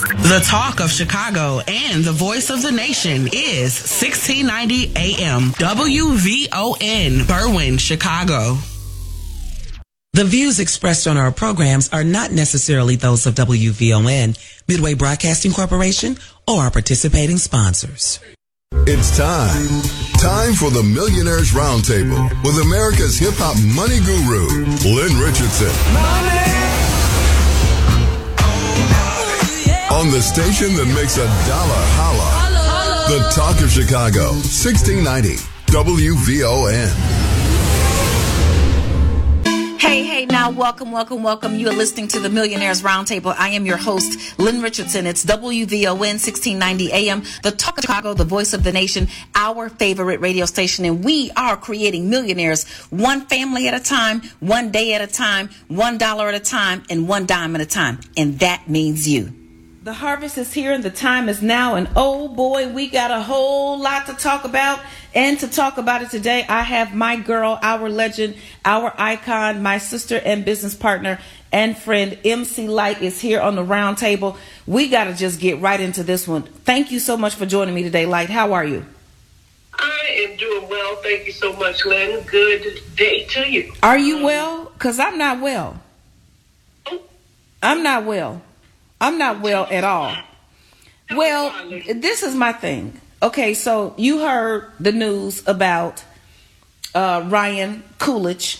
The talk of Chicago and the voice of the nation is 1690 AM WVON, Berwyn, Chicago. The views expressed on our programs are not necessarily those of WVON, Midway Broadcasting Corporation, or our participating sponsors. It's time for the Millionaires Roundtable with America's hip-hop money guru, Lynn Richardson. On the station that makes a dollar holla. The Talk of Chicago, 1690 WVON. Hey, now welcome. You are listening to the Millionaires Roundtable. I am your host, Lynn Richardson. It's WVON 1690 AM, the Talk of Chicago, the voice of the nation, our favorite radio station. And we are creating millionaires one family at a time, one day at a time, $1 at a time, and one dime at a time. And that means you. The harvest is here and the time is now. And oh boy, we got a whole lot to talk about. And to talk about it today, I have my girl, our legend, our icon, my sister and business partner and friend, MC Lyte, is here on the round table. We got to just get right into this one. Thank you so much for joining me today, Lyte. How are you? I am doing well. Thank you so much, Lynn. Good day to you. Are you well? Because I'm not well. I'm not well at all. Well, this is my thing. Okay, so you heard the news about Ryan Coolidge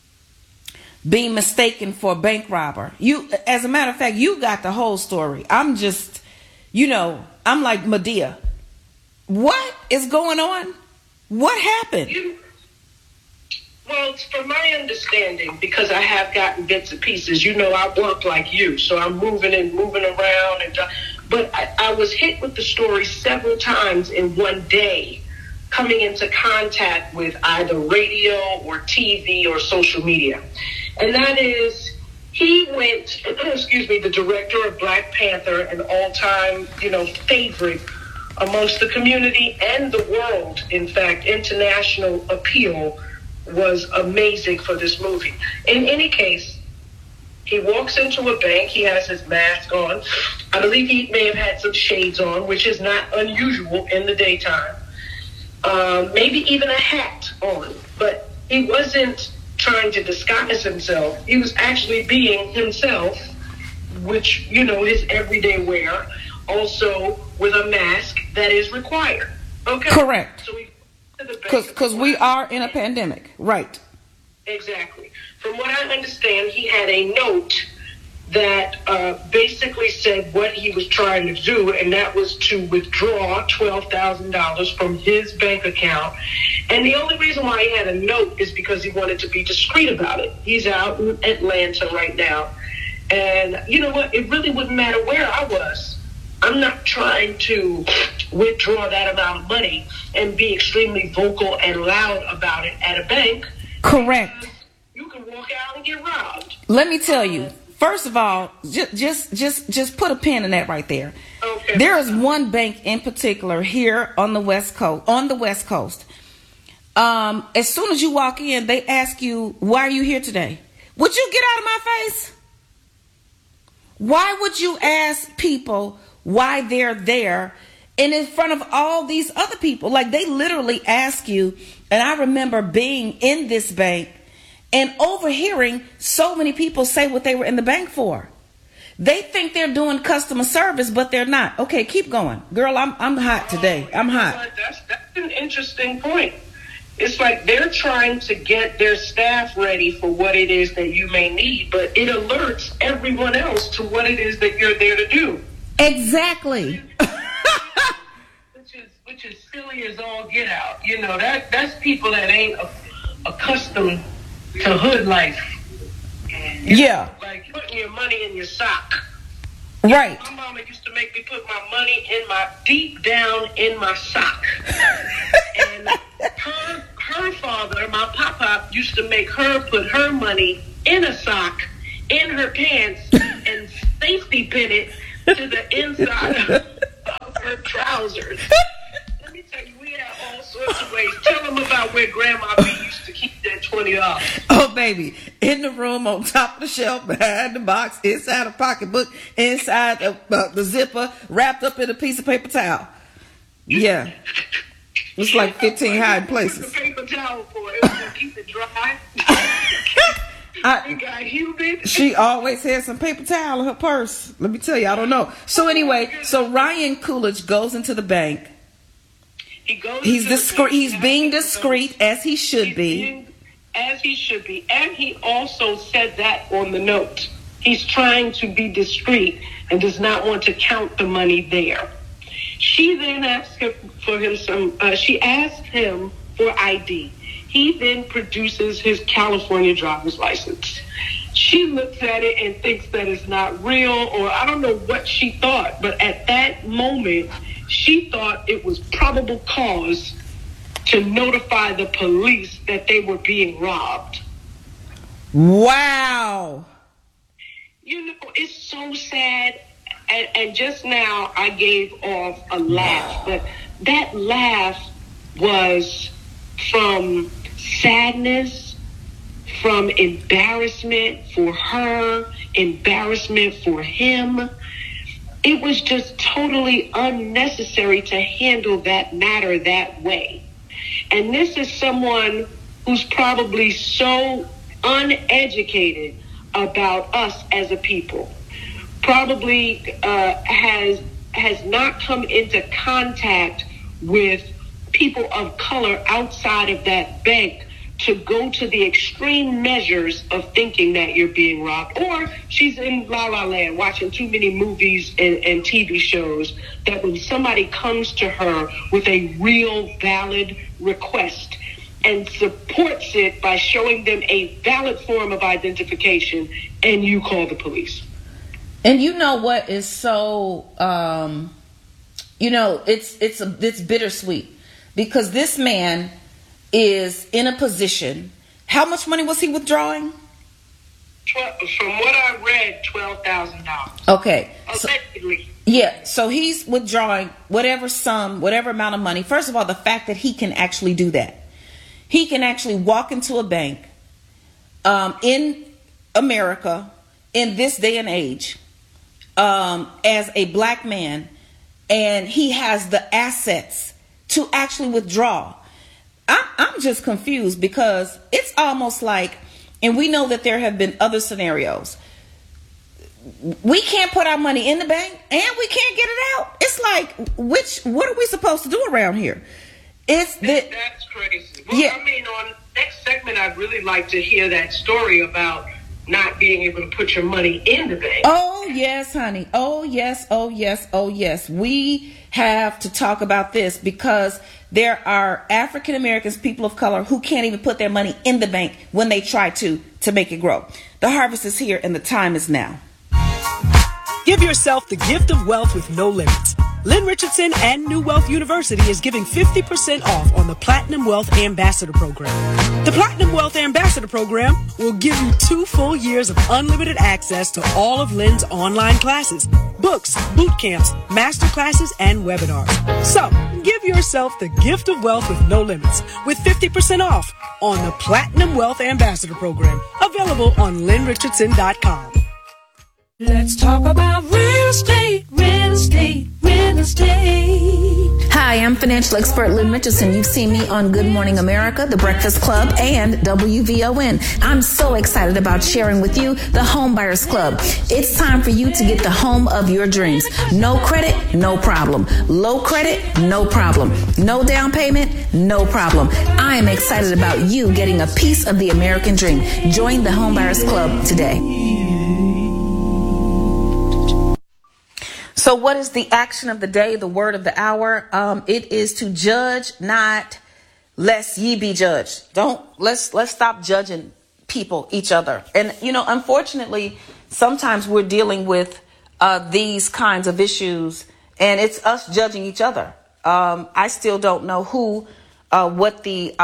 being mistaken for a bank robber. As a matter of fact, you got the whole story. I'm just, I'm like Medea. What is going on? What happened? Well, from my understanding, because I have gotten bits and pieces, I work like you, so I'm moving around. But I was hit with the story several times in one day, coming into contact with either radio or TV or social media. And that is, he went, the director of Black Panther, an all-time, favorite amongst the community and the world. In fact, international appeal was amazing for this movie. In any case, he walks into a bank. He has his mask on. I believe he may have had some shades on, which is not unusual in the daytime. Maybe even a hat on. But he wasn't trying to disguise himself. He was actually being himself, which, his everyday wear, also with a mask that is required. Okay? Correct. So because we are in a pandemic. Right. Exactly. From what I understand, he had a note that basically said what he was trying to do, and that was to withdraw $12,000 from his bank account. And the only reason why he had a note is because he wanted to be discreet about it. He's out in Atlanta right now. And you know what? It really wouldn't matter where I was. I'm not trying to withdraw that amount of money and be extremely vocal and loud about it at a bank. Correct. You can walk out and get robbed. Let me tell you. First of all, just put a pin in that right there. Okay. There is one bank in particular here on the West Coast. As soon as you walk in, they ask you, "Why are you here today?" Would you get out of my face? Why would you ask people why they're there and in front of all these other people? Like, they literally ask you. And I remember being in this bank and overhearing so many people say what they were in the bank for. They think they're doing customer service, but they're not. Okay, keep going. Girl, I'm hot today. I'm hot. That's an interesting point. It's like they're trying to get their staff ready for what it is that you may need, but it alerts everyone else to what it is that you're there to do. Exactly. Which is silly as all get out. That's people that ain't accustomed to hood life. Yeah. Like putting your money in your sock. Right. My mama used to make me put my money deep down in my sock. And her father, my papa, used to make her put her money in a sock, in her pants, and safety pin it to the inside of her trousers. Let me tell you, we have all sorts of ways. Tell them about where Grandma B used to keep that $20. Oh, baby. In the room, on top of the shelf, behind the box, inside a pocketbook, inside the zipper, wrapped up in a piece of paper towel. Yeah. It's like 15 hiding places. The paper towel for it. To keep it dry. It got humid. She always has some paper towel in her purse. Let me tell you, I don't know. So anyway, so Ryan Coolidge goes into the bank. He's discreet. He's being discreet, as he should be. As he should be. And he also said that on the note. He's trying to be discreet and does not want to count the money there. She then asked him for she asked him for ID. He then produces his California driver's license. She looks at it and thinks that it's not real, or I don't know what she thought, but at that moment, she thought it was probable cause to notify the police that they were being robbed. Wow. You know, it's so sad. And just now I gave off a laugh, but that laugh was from sadness, from embarrassment for her, embarrassment for him. It was just totally unnecessary to handle that matter that way. And this is someone who's probably so uneducated about us as a people. Probably has not come into contact with people of color outside of that bank to go to the extreme measures of thinking that you're being robbed. Or she's in La La Land watching too many movies and TV shows that when somebody comes to her with a real valid request and supports it by showing them a valid form of identification, and you call the police. And you know what is so, it's bittersweet, because this man is in a position. How much money was he withdrawing? From what I read, $12,000. Okay. So he's withdrawing whatever amount of money. First of all, the fact that he can actually do that. He can actually walk into a bank in America in this day and age as a black man, and he has the assets to actually withdraw. I'm just confused, because it's almost like, and we know that there have been other scenarios. We can't put our money in the bank and we can't get it out. It's like, what are we supposed to do around here? That's crazy. Well, yeah. I mean, on the next segment, I'd really like to hear that story about not being able to put your money in the bank. Oh, yes, honey. Oh, yes. Oh, yes. Oh, yes. We have to talk about this, because there are African Americans, people of color, who can't even put their money in the bank when they try to make it grow. The harvest is here and the time is now. Give yourself the gift of wealth with no limits. Lynn Richardson and New Wealth University is giving 50% off on the Platinum Wealth Ambassador Program. The Platinum Wealth Ambassador Program will give you 2 full years of unlimited access to all of Lynn's online classes, books, boot camps, master classes, and webinars. So, give yourself the gift of wealth with no limits with 50% off on the Platinum Wealth Ambassador Program, available on lynnrichardson.com. Let's talk about real estate, real estate, real estate. Hi, I'm financial expert Lynn Richardson. You've seen me on Good Morning America, The Breakfast Club, and WVON. I'm so excited about sharing with you the Home Buyers Club. It's time for you to get the home of your dreams. No credit, no problem. Low credit, no problem. No down payment, no problem. I am excited about you getting a piece of the American dream. Join the Home Buyers Club today. So what is the action of the day, the word of the hour? It is to judge not, lest ye be judged. Let's stop judging people, each other. And, unfortunately, sometimes we're dealing with these kinds of issues, and it's us judging each other. I still don't know what the,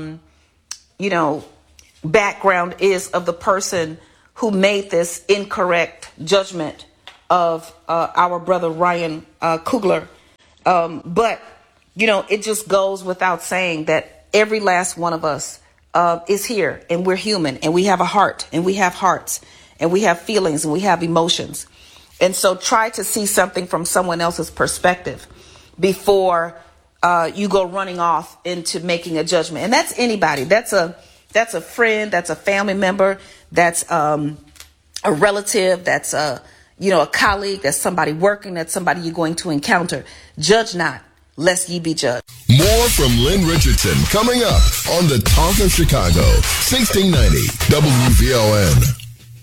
background is of the person who made this incorrect judgment of our brother Ryan Coogler. But, it just goes without saying that every last one of us is here, and we're human, and we have a heart, and we have hearts, and we have feelings, and we have emotions. And so try to see something from someone else's perspective before you go running off into making a judgment. And that's anybody. That's a friend. That's a family member. That's a relative. That's a colleague. That's somebody working. That's somebody you're going to encounter. Judge not, lest ye be judged. More from Lynn Richardson coming up on the Talk of Chicago, 1690 WVON.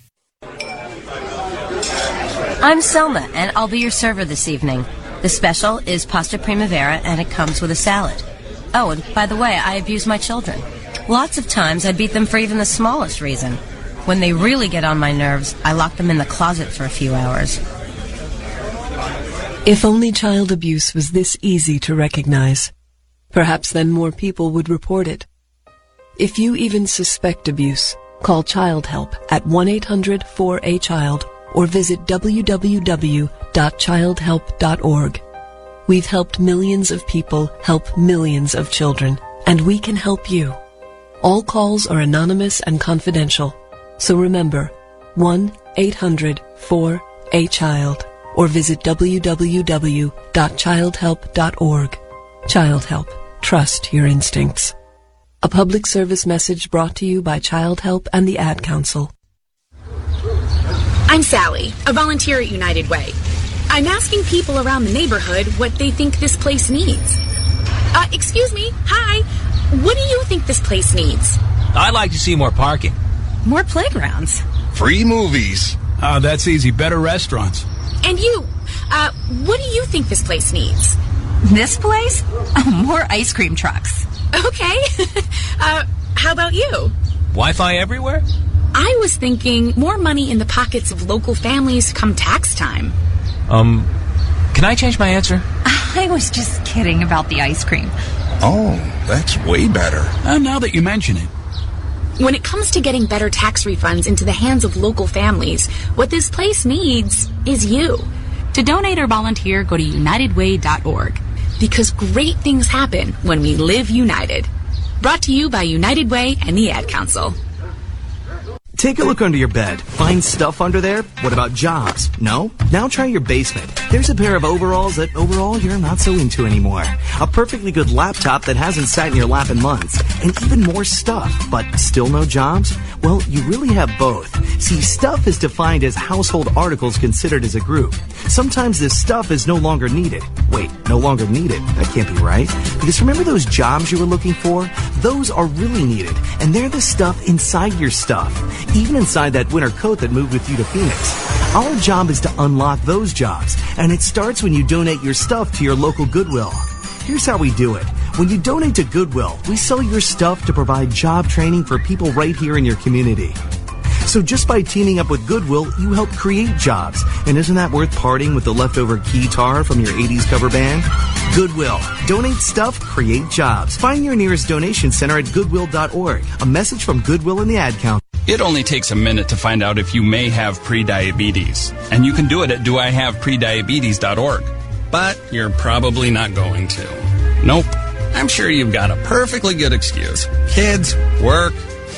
I'm Selma, and I'll be your server this evening. The special is pasta primavera, and it comes with a salad. Oh, and by the way, I abuse my children. Lots of times I beat them for even the smallest reason. When they really get on my nerves, I lock them in the closet for a few hours. If only child abuse was this easy to recognize, perhaps then more people would report it. If you even suspect abuse, call Child Help at 1-800-4A-CHILD or visit www.childhelp.org. We've helped millions of people help millions of children, and we can help you. All calls are anonymous and confidential, so remember, 1-800-4A-CHILD or visit www.childhelp.org. Child Help. Trust your instincts. A public service message brought to you by Child Help and the Ad Council. I'm Sally, a volunteer at United Way. I'm asking people around the neighborhood what they think this place needs. Excuse me, hi. What do you think this place needs? I'd like to see more parking. More playgrounds. Free movies. That's easy. Better restaurants. And you, what do you think this place needs? This place? Oh, more ice cream trucks. Okay. How about you? Wi-Fi everywhere? I was thinking more money in the pockets of local families come tax time. Can I change my answer? I was just kidding about the ice cream. Oh, that's way better. Now that you mention it. When it comes to getting better tax refunds into the hands of local families, what this place needs is you. To donate or volunteer, go to unitedway.org. Because great things happen when we live united. Brought to you by United Way and the Ad Council. Take a look under your bed. Find stuff under there? What about jobs? No? Now try your basement. There's a pair of overalls that overall you're not so into anymore. A perfectly good laptop that hasn't sat in your lap in months. And even more stuff, but still no jobs? Well, you really have both. See, stuff is defined as household articles considered as a group. Sometimes this stuff is no longer needed. Wait, no longer needed? That can't be right. Because remember those jobs you were looking for? Those are really needed. And they're the stuff inside your stuff. Even inside that winter coat that moved with you to Phoenix. Our job is to unlock those jobs, and it starts when you donate your stuff to your local Goodwill. Here's how we do it. When you donate to Goodwill, we sell your stuff to provide job training for people right here in your community. So just by teaming up with Goodwill, you help create jobs. And isn't that worth parting with the leftover guitar from your 80s cover band? Goodwill. Donate stuff, create jobs. Find your nearest donation center at goodwill.org. A message from Goodwill and the Ad Council. It only takes a minute to find out if you may have prediabetes. And you can do it at doihaveprediabetes.org. But you're probably not going to. Nope. I'm sure you've got a perfectly good excuse. Kids, work.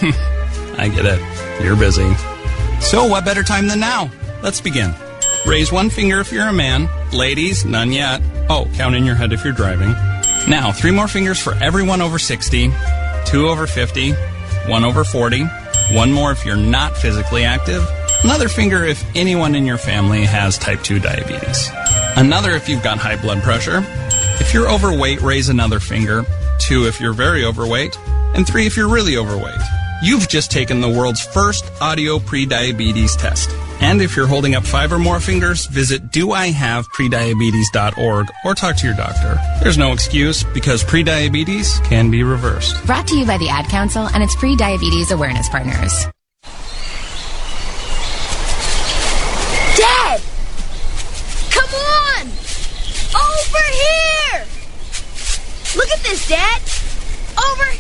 I get it. You're busy. So what better time than now? Let's begin. Raise one finger if you're a man. Ladies, none yet. Oh, count in your head if you're driving. Now, 3 more fingers for everyone over 60, 2 over 50, 1 over 40, 1 more if you're not physically active, another finger if anyone in your family has type 2 diabetes, another if you've got high blood pressure. If you're overweight, raise another finger, 2 if you're very overweight, and 3 if you're really overweight. You've just taken the world's first audio prediabetes test. And if you're holding up 5 or more fingers, visit doihaveprediabetes.org or talk to your doctor. There's no excuse because prediabetes can be reversed. Brought to you by the Ad Council and its pre-diabetes awareness partners. Dad! Come on! Over here! Look at this, Dad! Over...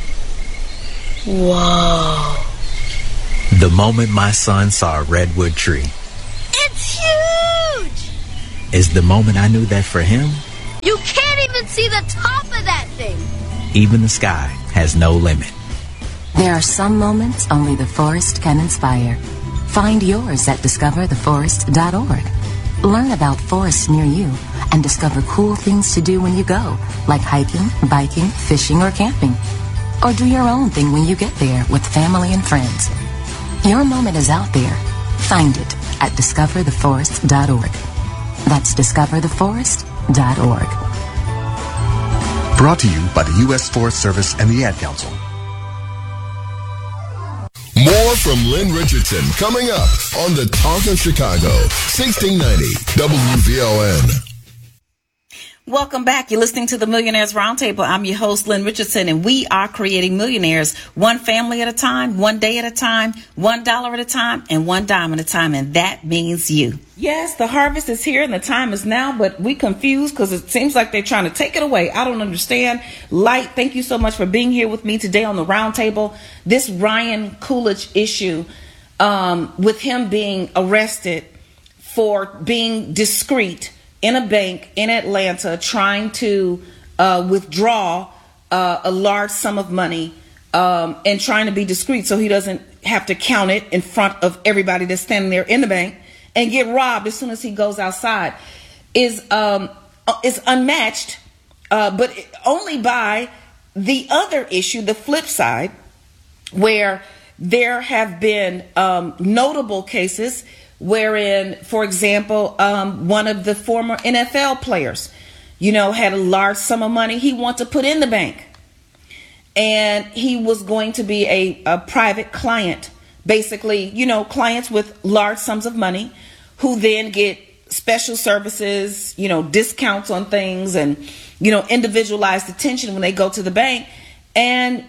Whoa. The moment my son saw a redwood tree. It's huge! Is the moment I knew that for him, you can't even see the top of that thing. even the sky has no limit. There are some moments only the forest can inspire. Find yours at discovertheforest.org. Learn about forests near you and discover cool things to do when you go, like hiking, biking, fishing, or camping. Or do your own thing when you get there with family and friends. Your moment is out there. Find it at discovertheforest.org. That's discovertheforest.org. Brought to you by the U.S. Forest Service and the Ad Council. More from Lynn Richardson coming up on the Talk of Chicago, 1690 WVON. Welcome back. You're listening to the Millionaires Roundtable. I'm your host, Lynn Richardson, and we are creating millionaires one family at a time, one day at a time, $1 at a time, and $1 at a time, and that means you. Yes, the harvest is here and the time is now, but we confused because it seems like they're trying to take it away. I don't understand. Light, thank you so much for being here with me today on the Roundtable. This Ryan Coolidge issue, with him being arrested for being discreet in a bank in Atlanta, trying to withdraw a large sum of money and trying to be discreet so he doesn't have to count it in front of everybody that's standing there in the bank and get robbed as soon as he goes outside is unmatched, but only by the other issue, the flip side, where there have been notable cases wherein, for example, one of the former NFL players, had a large sum of money he wanted to put in the bank. And he was going to be a private client, basically, clients with large sums of money who then get special services, discounts on things and, individualized attention when they go to the bank. And,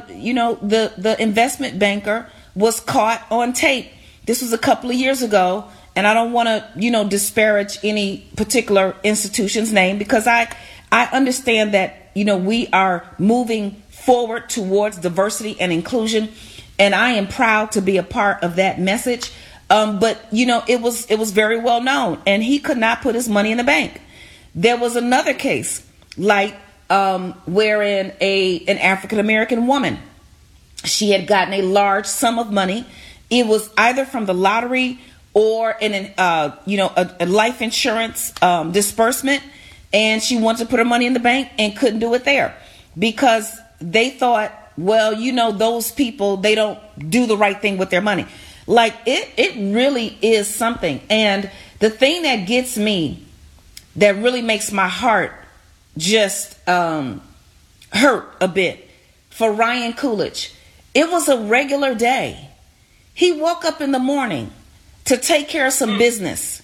the investment banker was caught on tape. This was a couple of years ago, and I don't want to, disparage any particular institution's name because I understand that, we are moving forward towards diversity and inclusion, and I am proud to be a part of that message. But, it was very well known, and he could not put his money in the bank. There was another case, wherein an African-American woman, she had gotten a large sum of money. It was either from the lottery or a life insurance disbursement, and she wanted to put her money in the bank and couldn't do it there because they thought, well, those people, they don't do the right thing with their money. It really is something. And the thing that gets me, that really makes my heart just hurt a bit for Ryan Coolidge, it was a regular day. He woke up in the morning to take care of some business,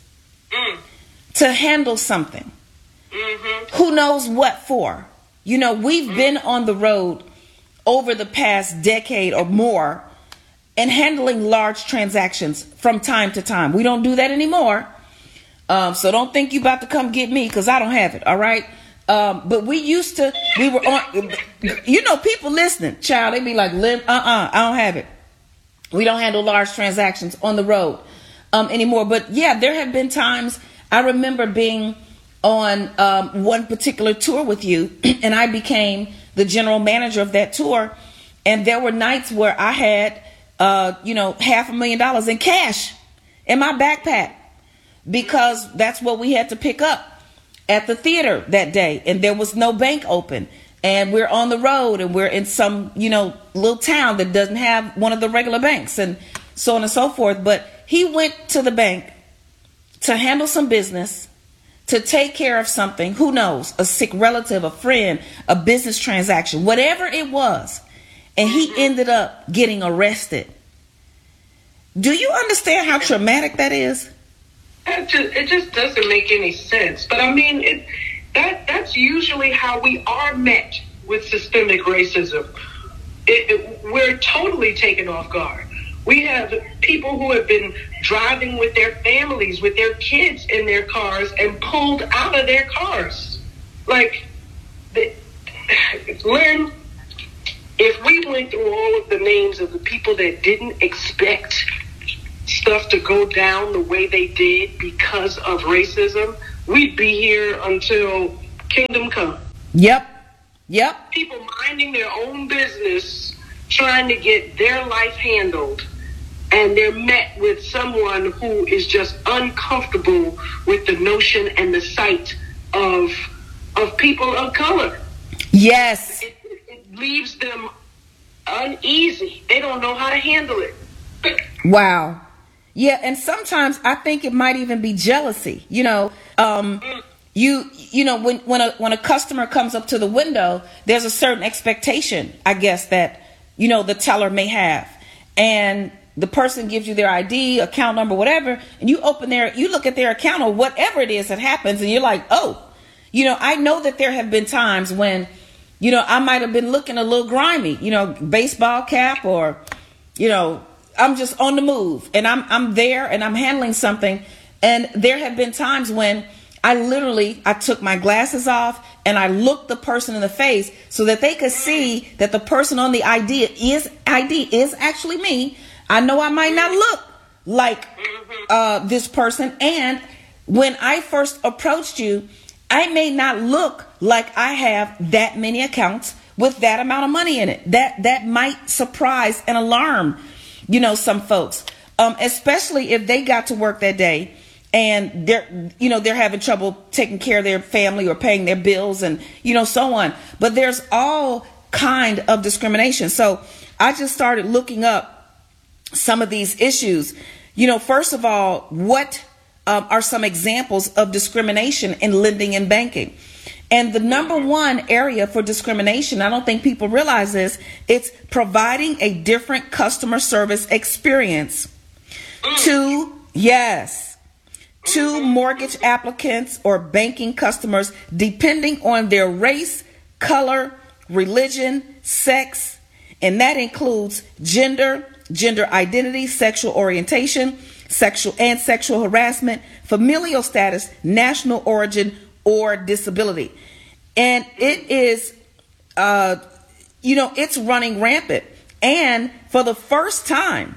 to handle something. Who knows what for? We've been on the road over the past decade or more and handling large transactions from time to time. We don't do that anymore. So don't think you're about to come get me because I don't have it. All right. But we were on, people listening, child, they be like, I don't have it. We don't handle large transactions on the road anymore. But yeah, there have been times I remember being on one particular tour with you, and I became the general manager of that tour. And there were nights where I had, $500,000 in cash in my backpack because that's what we had to pick up at the theater that day. And there was no bank open. And we're on the road and we're in some, little town that doesn't have one of the regular banks and so on and so forth. But he went to the bank to handle some business, to take care of something, who knows, a sick relative, a friend, a business transaction, whatever it was. And he ended up getting arrested. Do you understand how traumatic that is? It just doesn't make any sense. But I mean, that's usually how we are met with systemic racism. We're totally taken off guard. We have people who have been driving with their families, with their kids in their cars and pulled out of their cars. Lynn, if we went through all of the names of the people that didn't expect stuff to go down the way they did because of racism, we'd be here until kingdom come. Yep. People minding their own business, trying to get their life handled, and they're met with someone who is just uncomfortable with the notion and the sight of people of color. Yes. It leaves them uneasy. They don't know how to handle it. Wow. Yeah, and sometimes I think it might even be jealousy. You know, you know when a customer comes up to the window, there's a certain expectation, I guess, that, you know, the teller may have. And the person gives you their ID, account number, whatever, and you look at their account or whatever it is that happens, and you're like, oh, you know, I know that there have been times when, you know, I might have been looking a little grimy, you know, baseball cap, or, you know, I'm just on the move and I'm there and I'm handling something. And there have been times when I took my glasses off and I looked the person in the face so that they could see that the person on the ID is actually me. I know I might not look like this person. And when I first approached you, I may not look like I have that many accounts with that amount of money in it. That might surprise and alarm, you know, some folks, especially if they got to work that day and they're having trouble taking care of their family or paying their bills and, you know, so on. But there's all kind of discrimination. So I just started looking up some of these issues. You know, first of all, what are some examples of discrimination in lending and banking? And the number one area for discrimination, I don't think people realize this, it's providing a different customer service experience to mortgage applicants or banking customers, depending on their race, color, religion, sex, and that includes gender identity, sexual orientation, sexual harassment, familial status, national origin, or disability. And it is, it's running rampant. And for the first time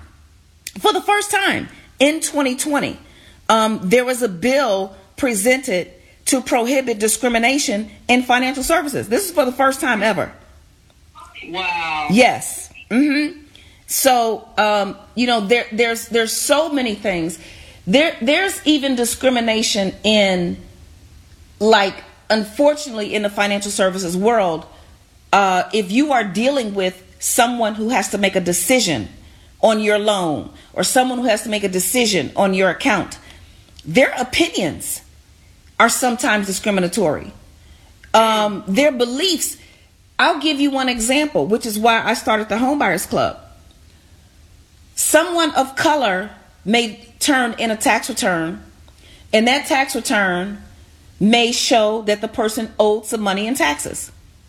in 2020, there was a bill presented to prohibit discrimination in financial services. This is for the first time ever. Wow. Yes. Mm-hmm. So, there's so many things. There's even discrimination in, like, unfortunately, in the financial services world, if you are dealing with someone who has to make a decision on your loan or someone who has to make a decision on your account, their opinions are sometimes discriminatory. Their beliefs. I'll give you one example, which is why I started the Homebuyers Club. Someone of color may turn in a tax return, and that tax return may show that the person owed some money in taxes.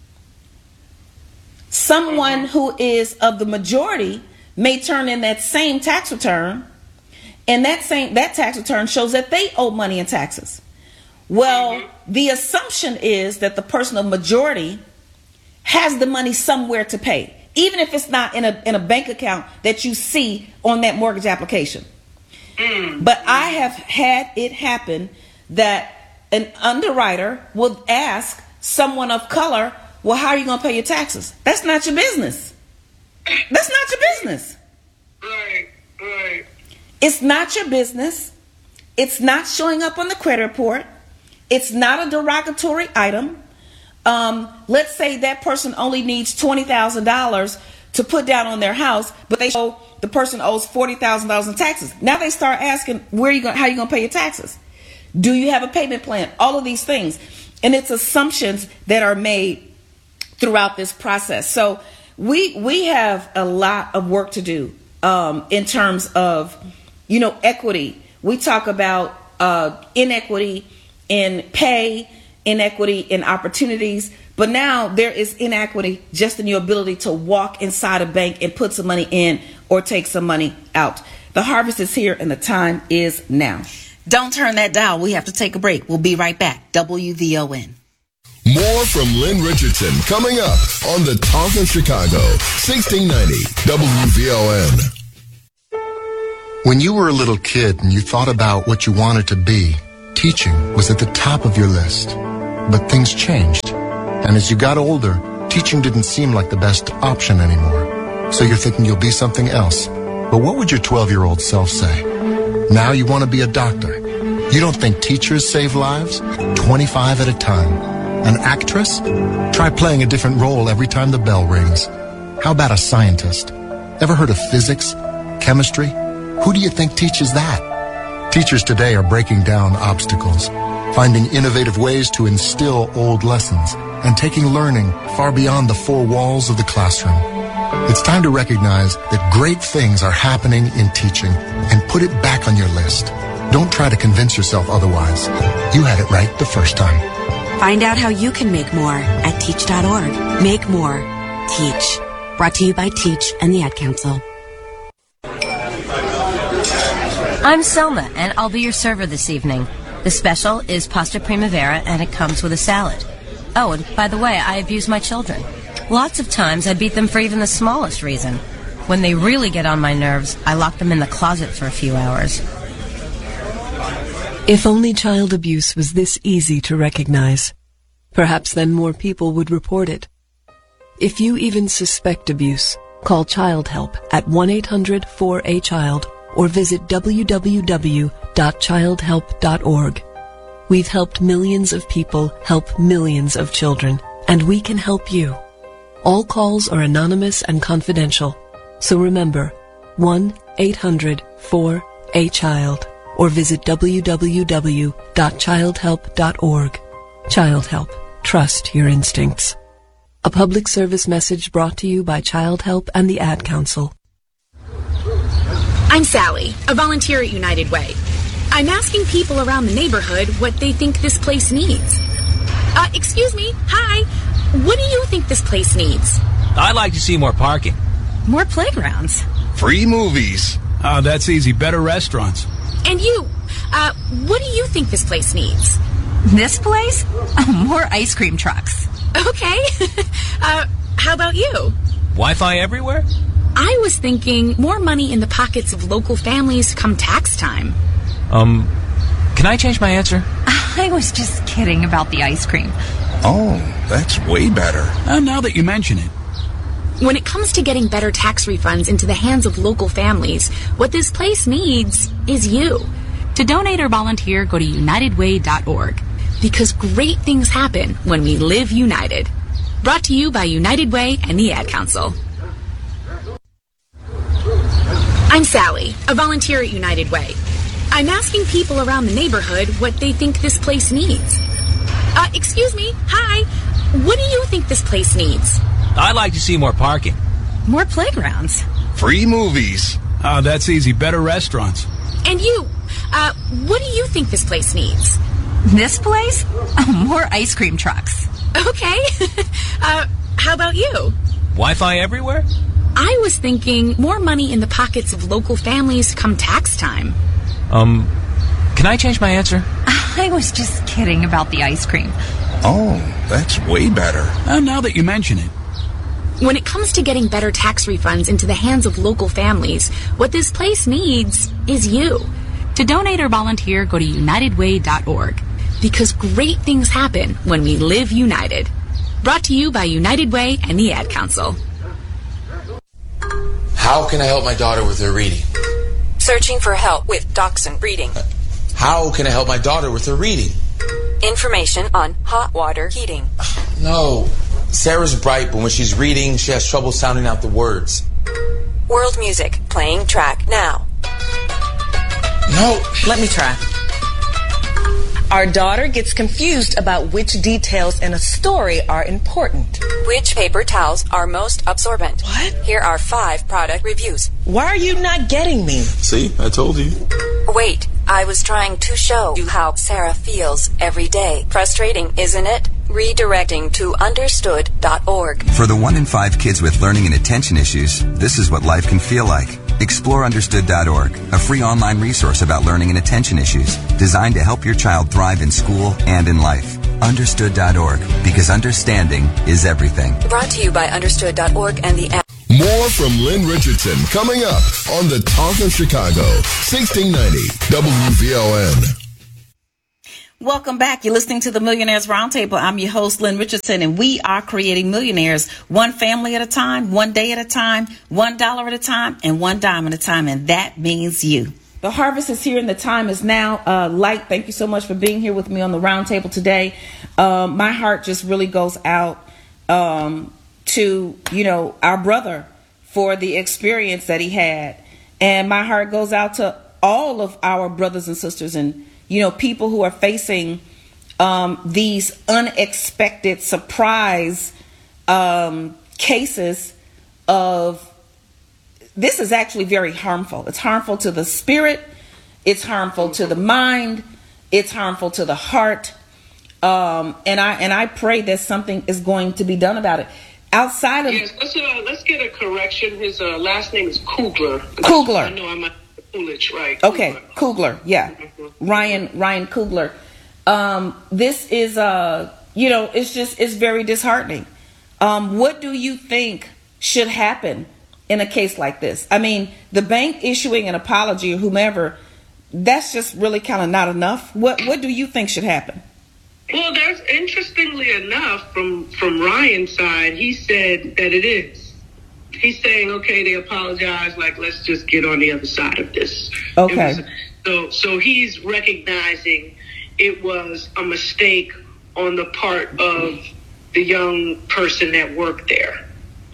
Someone who is of the majority may turn in that same tax return, and that tax return shows that they owe money in taxes. Well, the assumption is that the person of majority has the money somewhere to pay, even if it's not in a bank account that you see on that mortgage application. But I have had it happen that an underwriter will ask someone of color, well, how are you going to pay your taxes? That's not your business. That's not your business. Right. It's not your business. It's not showing up on the credit report. It's not a derogatory item. Let's say that person only needs $20,000 to put down on their house, but they show the person owes $40,000 in taxes. Now they start asking, how are you going to pay your taxes? Do you have a payment plan? All of these things. And it's assumptions that are made throughout this process. So we have a lot of work to do in terms of, equity. We talk about inequity in pay, inequity in opportunities, but now there is inequity just in your ability to walk inside a bank and put some money in or take some money out. The harvest is here and the time is now. Don't turn that dial. We have to take a break. We'll be right back. WVON. More from Lynn Richardson coming up on the Talk of Chicago, 1690 WVON. When you were a little kid and you thought about what you wanted to be, teaching was at the top of your list. But things changed. And as you got older, teaching didn't seem like the best option anymore. So you're thinking you'll be something else. But what would your 12-year-old self say? Now you want to be a doctor. You don't think teachers save lives? 25 at a time. An actress? Try playing a different role every time the bell rings. How about a scientist? Ever heard of physics? Chemistry? Who do you think teaches that? Teachers today are breaking down obstacles, finding innovative ways to instill old lessons, and taking learning far beyond the four walls of the classroom. It's time to recognize that great things are happening in teaching and put it back on your list. Don't try to convince yourself otherwise. You had it right the first time. Find out how you can make more at teach.org. Make more. Teach. Brought to you by Teach and the Ad Council. I'm Selma, and I'll be your server this evening. The special is pasta primavera, and it comes with a salad. Oh, and by the way, I abuse my children. Lots of times I beat them for even the smallest reason. When they really get on my nerves, I lock them in the closet for a few hours. If only child abuse was this easy to recognize, perhaps then more people would report it. If you even suspect abuse, call Child Help at 1-800-4A-CHILD or visit www.childhelp.org. We've helped millions of people help millions of children, and we can help you. All calls are anonymous and confidential, so remember, 1-800-4A-CHILD or visit www.childhelp.org. Child Help. Trust your instincts. A public service message brought to you by Child Help and the Ad Council. I'm Sally, a volunteer at United Way. I'm asking people around the neighborhood what they think this place needs. Excuse me, hi. What do you think this place needs? I'd like to see more parking. More playgrounds. Free movies. Oh, that's easy. Better restaurants. And you, what do you think this place needs? This place? More ice cream trucks. Okay. How about you? Wi-Fi everywhere? I was thinking more money in the pockets of local families come tax time. Can I change my answer? I was just kidding about the ice cream. Oh, that's way better. Now that you mention it. When it comes to getting better tax refunds into the hands of local families, what this place needs is you. To donate or volunteer, go to unitedway.org. Because great things happen when we live united. Brought to you by United Way and the Ad Council. I'm Sally, a volunteer at United Way. I'm asking people around the neighborhood what they think this place needs. Excuse me, hi. What do you think this place needs? I'd like to see more parking. More playgrounds. Free movies. Oh, that's easy. Better restaurants. And you, what do you think this place needs? This place? More ice cream trucks. Okay. How about you? Wi-Fi everywhere? I was thinking more money in the pockets of local families come tax time. Can I change my answer? I was just kidding about the ice cream. Oh, that's way better. Now that you mention it. When it comes to getting better tax refunds into the hands of local families, what this place needs is you. To donate or volunteer, go to unitedway.org. Because great things happen when we live united. Brought to you by United Way and the Ad Council. How can I help my daughter with her reading? Searching for help with Dachshund Reading. How can I help my daughter with her reading? Information on hot water heating. No. Sarah's bright, but when she's reading, she has trouble sounding out the words. World music, playing track now. No. Let me try. Our daughter gets confused about which details in a story are important. Which paper towels are most absorbent? What? Here are 5 product reviews. Why are you not getting me? See, I told you. Wait, I was trying to show you how Sarah feels every day. Frustrating, isn't it? Redirecting to understood.org. For the 1 in 5 kids with learning and attention issues, this is what life can feel like. Explore understood.org, a free online resource about learning and attention issues, designed to help your child thrive in school and in life. Understood.org, because understanding is everything. Brought to you by understood.org and the app. More from Lynn Richardson coming up on the Talk of Chicago, 1690 WVON. Welcome back. You're listening to the Millionaires Roundtable. I'm your host, Lynn Richardson, and we are creating millionaires one family at a time, one day at a time, $1 at a time, and $1 at a time. And that means you. The harvest is here and the time is now. Light, thank you so much for being here with me on the roundtable today. My heart just really goes out to, our brother for the experience that he had. And my heart goes out to all of our brothers and sisters and people who are facing these unexpected surprise cases of, this is actually very harmful. It's harmful to the spirit. It's harmful to the mind. It's harmful to the heart. And I pray that something is going to be done about it. Outside of let's get a correction. His last name is Coogler. Coogler. I know I'm Coolidge, right? Okay, Coogler. Yeah, mm-hmm. Ryan Coogler. This is it's very disheartening. What do you think should happen in a case like this? I mean, the bank issuing an apology or whomever, that's just really kind of not enough. What do you think should happen? Well, that's interestingly enough from Ryan's side, he said that it is. He's saying, okay, they apologize. Like, let's just get on the other side of this. Okay. So he's recognizing it was a mistake on the part of the young person that worked there.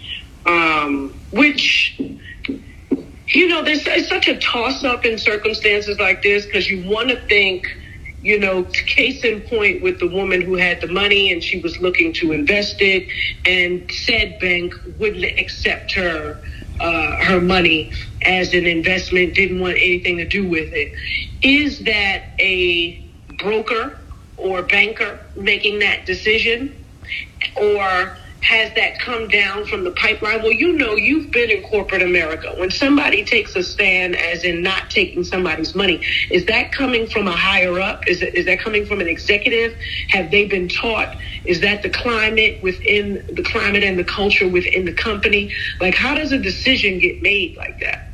Which, there's such a toss-up in circumstances like this because you want to think, case in point with the woman who had the money and she was looking to invest it and said bank wouldn't accept her money as an investment, didn't want anything to do with it. Is that a broker or banker making that decision? Or has that come down from the pipeline? Well, you've been in corporate America. When somebody takes a stand, as in not taking somebody's money, is that coming from a higher up? Is that coming from an executive? Have they been taught? Is that the climate and the culture within the company? Like, how does a decision get made like that?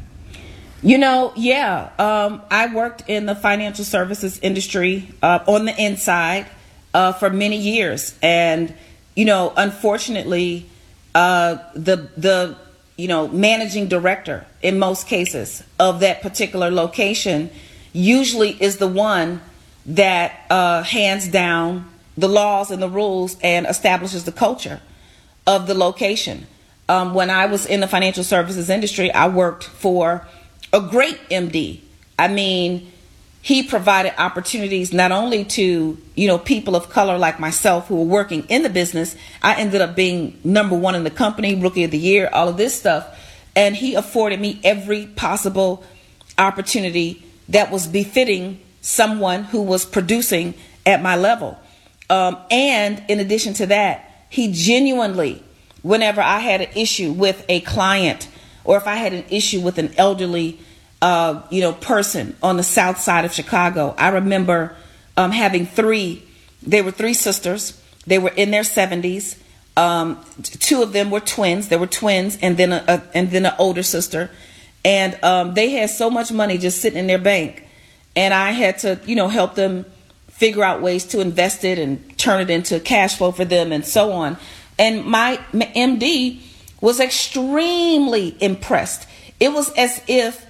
I worked in the financial services industry on the inside for many years. And unfortunately, the managing director in most cases of that particular location usually is the one that hands down the laws and the rules and establishes the culture of the location. When I was in the financial services industry, I worked for a great MD. I mean, he provided opportunities not only to, people of color like myself who were working in the business. I ended up being #1 in the company, Rookie of the Year, all of this stuff. And he afforded me every possible opportunity that was befitting someone who was producing at my level. And in addition to that, he genuinely, whenever I had an issue with a client or if I had an issue with an elderly person on the south side of Chicago. I remember having three sisters. They were in their 70s. 2 of them were twins. They were twins and then an older sister. And they had so much money just sitting in their bank. And I had to, help them figure out ways to invest it and turn it into cash flow for them and so on. And my MD was extremely impressed. It was as if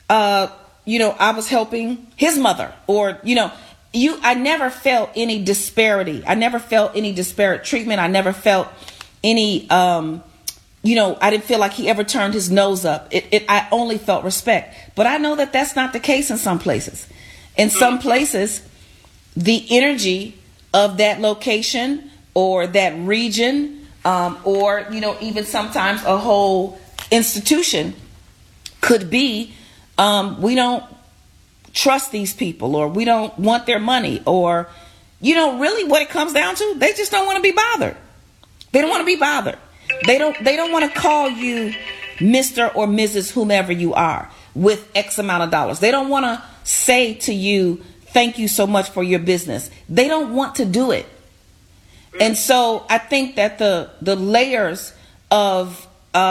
I was helping his mother or, I never felt any disparity. I never felt any disparate treatment. I never felt any, I didn't feel like he ever turned his nose up. I only felt respect. But I know that that's not the case in some places. In some places, the energy of that location or that region, or, even sometimes a whole institution could be, we don't trust these people, or we don't want their money, or, really what it comes down to, they just don't want to be bothered. They don't want to be bothered. They don't want to call you Mr. or Mrs. whomever you are with X amount of dollars. They don't want to say to you, thank you so much for your business. They don't want to do it. And so I think that the layers of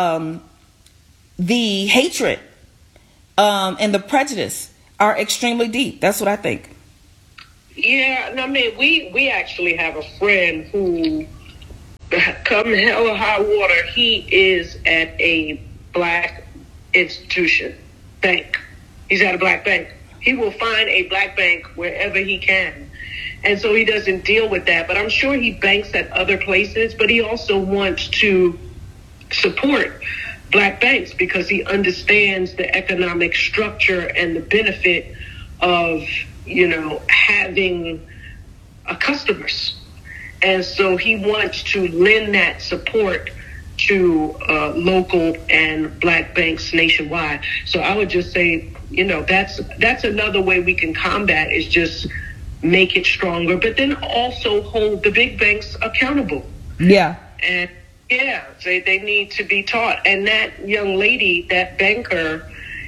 the hatred and the prejudice are extremely deep. That's what I think. Yeah, I mean, we actually have a friend who, come hell or high water, he is at a black institution, bank. He's at a black bank. He will find a black bank wherever he can. And so he doesn't deal with that. But I'm sure he banks at other places, but he also wants to support black banks because he understands the economic structure and the benefit of, you know, having customers. And so he wants to lend that support to local and black banks nationwide. So I would just say, you know, that's another way we can combat, is just make it stronger, but then also hold the big banks accountable. Yeah. And yeah, they need to be taught. And that young lady, that banker,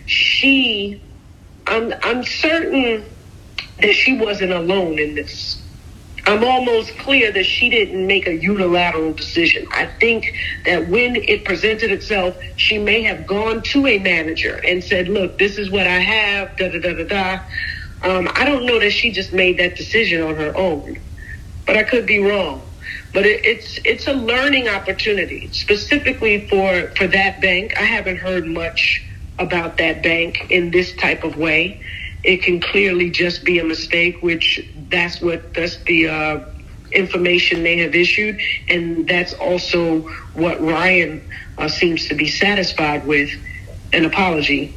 I'm certain that she wasn't alone in this. I'm almost clear that she didn't make a unilateral decision. I think that when it presented itself, she may have gone to a manager and said, look, this is what I have, da-da-da-da-da. I don't know that she just made that decision on her own, but I could be wrong. But it's a learning opportunity, specifically for that bank. I haven't heard much about that bank in this type of way. It can clearly just be a mistake, which that's the information they have issued, and that's also what Ryan seems to be satisfied with, an apology.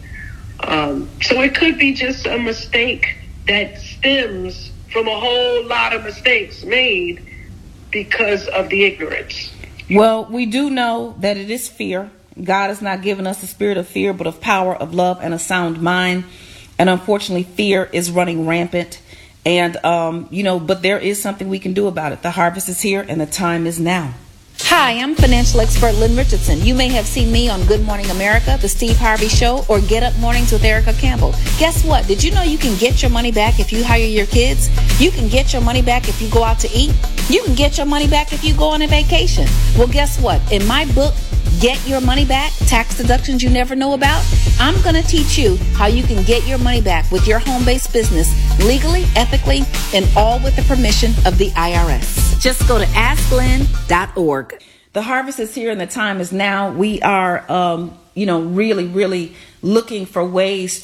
So it could be just a mistake that stems from a whole lot of mistakes made because of the ignorance. Well, we do know that it is fear. God has not given us the spirit of fear, but of power, of love, and a sound mind. And unfortunately, fear is running rampant. And, but there is something we can do about it. The harvest is here and the time is now. Hi, I'm financial expert Lynn Richardson. You may have seen me on Good Morning America, The Steve Harvey Show, or Get Up Mornings with Erica Campbell. Guess what? Did you know you can get your money back if you hire your kids? You can get your money back if you go out to eat. You can get your money back if you go on a vacation. Well, guess what? In my book, Get Your Money Back, Tax Deductions You Never Know About, I'm going to teach you how you can get your money back with your home-based business legally, ethically, and all with the permission of the IRS. Just go to AskLynn.org. The harvest is here and the time is now. We are, really, really looking for ways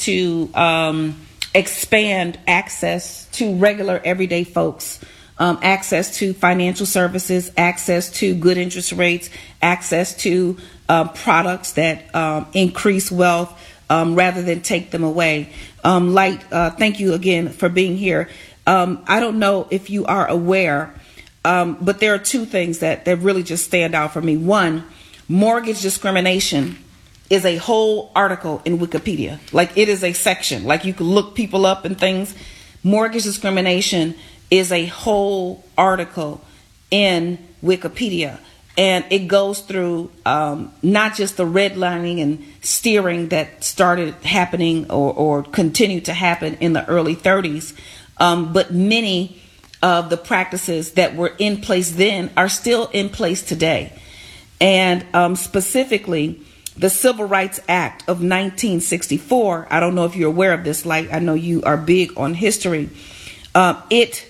to expand access to regular, everyday folks. Access to financial services, access to good interest rates, access to products that increase wealth rather than take them away. Light, thank you again for being here. I don't know if you are aware, but there are two things that really just stand out for me. One, mortgage discrimination is a whole article in Wikipedia. Like, it is a section. Like, you can look people up and things. Mortgage discrimination is a whole article in Wikipedia, and it goes through not just the redlining and steering that started happening or continued to happen in the early 30s, but many of the practices that were in place then are still in place today. And specifically, the Civil Rights Act of 1964, I don't know if you're aware of this, Light, I know you are big on history. It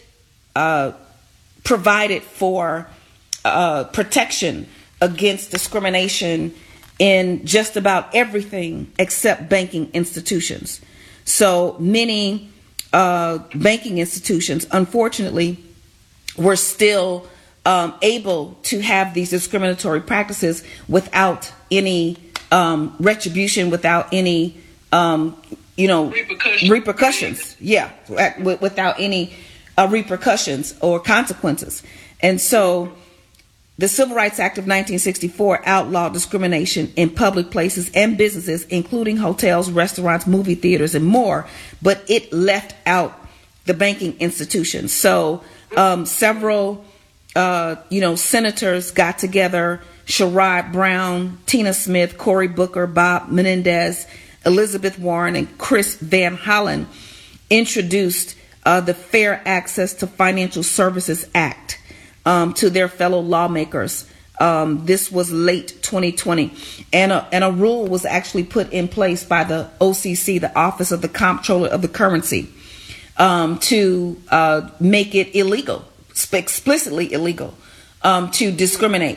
provided for protection against discrimination in just about everything except banking institutions. So many banking institutions, unfortunately, were still able to have these discriminatory practices without any retribution, without any repercussions. Yeah, without any repercussions or consequences. And so the Civil Rights Act of 1964 outlawed discrimination in public places and businesses, including hotels, restaurants, movie theaters, and more, but it left out the banking institutions. So several senators got together, Sherrod Brown, Tina Smith, Cory Booker, Bob Menendez, Elizabeth Warren, and Chris Van Hollen introduced the Fair Access to Financial Services Act to their fellow lawmakers. This was late 2020, and a rule was actually put in place by the OCC, the Office of the Comptroller of the Currency, to make it illegal, explicitly illegal, to discriminate